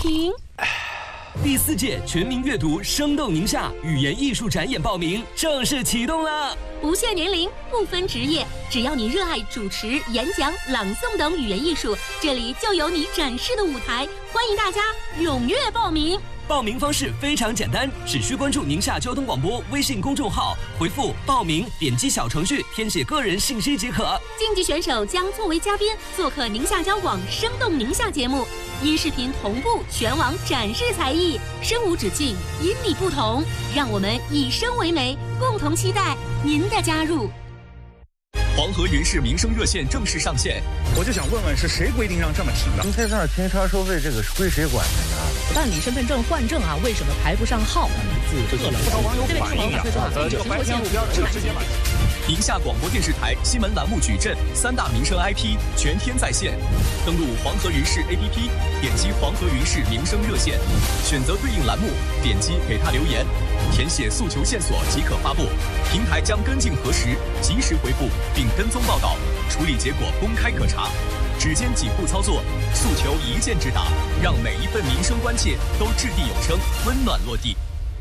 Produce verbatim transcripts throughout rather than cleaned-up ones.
停。 第四届全民阅读生动宁夏语言艺术展演报名正式启动了， 不限年龄，不分职业，只要你热爱主持、演讲、朗诵等语言艺术，这里就有你展示的舞台。欢迎大家踊跃报名。 报名方式非常简单，只需关注宁夏交通广播微信公众号，回复报名，点击小程序填写个人信息即可。 竞技选手将作为嘉宾做客宁夏交广生动宁夏节目，音视频同步全网展示才艺，声无止境，因你不同，让我们以声为媒，共同期待您的加入。 黄河云氏民生热线正式上线， 我就想问问是谁规定让这么停的？ 您在这儿停车收费，这个是归谁管的呢？ 办理身份证换证啊，为什么排不上号？ 不少网友反映啊，这个白天路边这个直接买。 宁夏广播电视台新闻栏目矩阵三大民生 I P 全天在线，登录黄河云氏 A P P， 点击黄河云氏民生热线，选择对应栏目，点击给他留言，填写诉求线索即可发布，平台将跟进核实，及时回复并跟踪报道，处理结果公开可查。指尖几步操作，诉求一键直达，让每一份民生关切都掷地有声，温暖落地。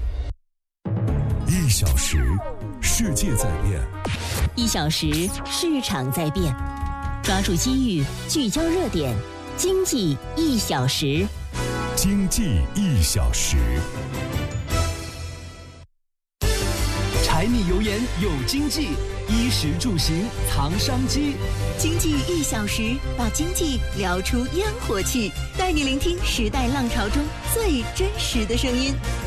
一小时，世界在变； 一小时，市场在变。抓住机遇，聚焦热点，经济一小时。 经济一小时。 柴米油盐有经济，衣食住行藏商机。 经济一小时，把经济聊出烟火气，带你聆听时代浪潮中最真实的声音。